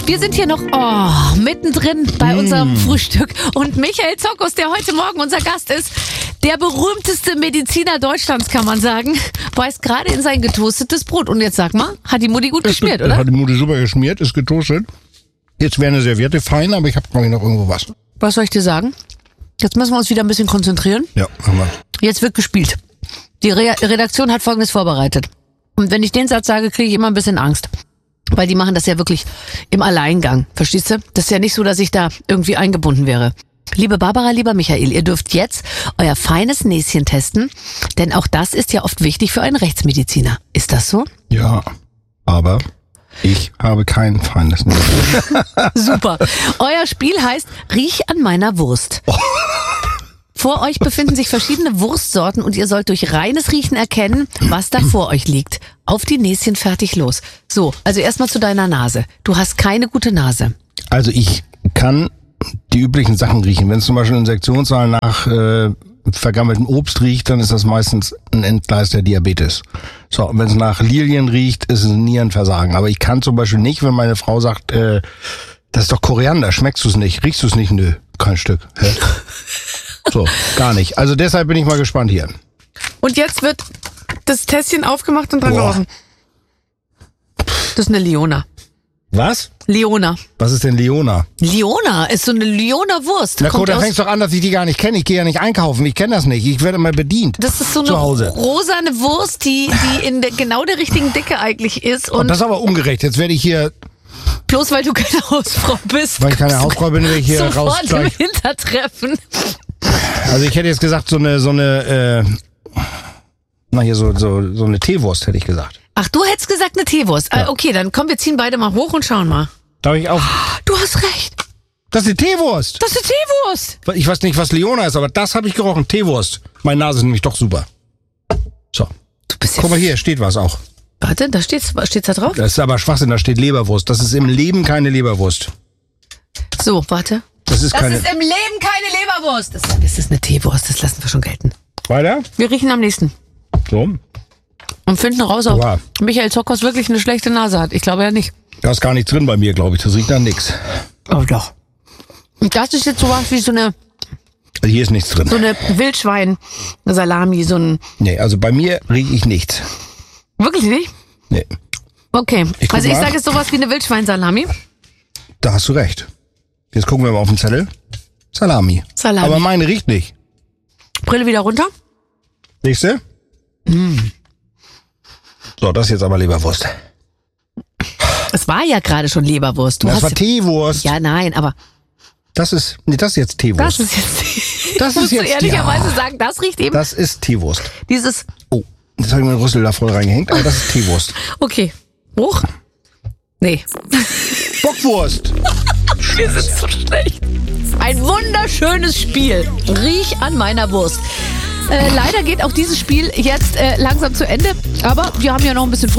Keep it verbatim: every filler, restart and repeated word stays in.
Wir sind hier noch oh, mittendrin bei mm. unserem Frühstück. Und Michael Zokos, der heute Morgen unser Gast ist, der berühmteste Mediziner Deutschlands, kann man sagen, beißt gerade in sein getoastetes Brot. Und jetzt sag mal, hat die Mutti gut es geschmiert, wird, oder? Hat die Mutti super geschmiert, ist getoastet. Jetzt wäre eine Serviette fein, aber ich habe, glaube ich, noch irgendwo was. Was soll ich dir sagen? Jetzt müssen wir uns wieder ein bisschen konzentrieren. Ja, machen wir. Jetzt wird gespielt. Die Re- Redaktion hat Folgendes vorbereitet. Und wenn ich den Satz sage, kriege ich immer ein bisschen Angst. Weil die machen das ja wirklich im Alleingang. Verstehst du? Das ist ja nicht so, dass ich da irgendwie eingebunden wäre. Liebe Barbara, lieber Michael, ihr dürft jetzt euer feines Näschen testen, denn auch das ist ja oft wichtig für einen Rechtsmediziner. Ist das so? Ja, aber ich habe kein feines Näschen. Super. Euer Spiel heißt Riech an meiner Wurst. Oh. Vor euch befinden sich verschiedene Wurstsorten und ihr sollt durch reines Riechen erkennen, was da vor euch liegt. Auf die Näschen, fertig, los. So, also erstmal zu deiner Nase. Du hast keine gute Nase. Also ich kann die üblichen Sachen riechen. Wenn es zum Beispiel in Sektionssaal nach äh, vergammeltem Obst riecht, dann ist das meistens ein Entgleis der Diabetes. So, und wenn es nach Lilien riecht, ist es ein Nierenversagen. Aber ich kann zum Beispiel nicht, wenn meine Frau sagt, äh, das ist doch Koriander, schmeckst du es nicht, riechst du es nicht? Nö, kein Stück. Hä? So, gar nicht. Also deshalb bin ich mal gespannt hier. Und jetzt wird das Tässchen aufgemacht und dran gerochen. Das ist eine Leona. Was? Leona. Was ist denn Leona? Leona ist so eine Leona Wurst. Na gut, da fängst du doch an, dass ich die gar nicht kenne. Ich gehe ja nicht einkaufen, ich kenne das nicht. Ich werde immer bedient. Das ist so eine rosane Wurst, die, die in der, genau der richtigen Dicke eigentlich ist. Und, und das ist aber ungerecht. Jetzt werde ich hier... Bloß weil du keine Hausfrau bist. Weil ich keine Hausfrau bin, werde ich hier raus... Sofort im Hintertreffen. Also ich hätte jetzt gesagt, so eine, so eine, äh, na hier, so, so, so eine Teewurst, hätte ich gesagt. Ach, du hättest gesagt eine Teewurst. Ja. Okay, dann komm, wir ziehen beide mal hoch und schauen mal. Darf ich auf? Du hast recht. Das ist eine Teewurst. Das ist eine Teewurst. Ich weiß nicht, was Leona ist, aber das habe ich gerochen. Teewurst. Meine Nase ist nämlich doch super. So. Du bist ja Guck mal, hier steht was auch. Warte, da steht's, steht's da drauf? Das ist aber Schwachsinn, da steht Leberwurst. Das ist im Leben keine Leberwurst. So, warte. Das ist das keine... ist im Leben keine Leberwurst. Das, das ist eine Teewurst, das lassen wir schon gelten. Weiter? Wir riechen am nächsten. So. Und finden raus, ob wow. Michael Zokos wirklich eine schlechte Nase hat. Ich glaube ja nicht. Da ist gar nichts drin bei mir, glaube ich. Das riecht nach nix. Oh doch. Und das ist jetzt sowas wie so eine... Also hier ist nichts drin. So eine Wildschwein-Salami, so ein... Nee, also bei mir rieche ich nichts. Wirklich nicht? Nee. Okay, ich also ich mal. sage jetzt sowas wie eine Wildschwein-Salami. Da hast du recht. Jetzt gucken wir mal auf den Zettel. Salami. Salami. Aber meine riecht nicht. Brille wieder runter. Nächste. Mm. So, das ist jetzt aber Leberwurst. Es war ja gerade schon Leberwurst. Du das hast war Teewurst. Ja, nein, aber... Das ist, nee, das ist jetzt Teewurst. Das ist jetzt... Das ist jetzt... Du ehrlicherweise ja. sagen, das riecht eben... Das ist Teewurst. Dieses... Oh, jetzt habe ich meinen Rüssel da voll reingehängt, aber das ist Teewurst. Okay. Hoch? Nee. Bockwurst. Wir sind so schlecht. Ein wunderschönes Spiel. Riech an meiner Wurst. Äh, leider geht auch dieses Spiel jetzt äh, langsam zu Ende, aber wir haben ja noch ein bisschen Frühstück.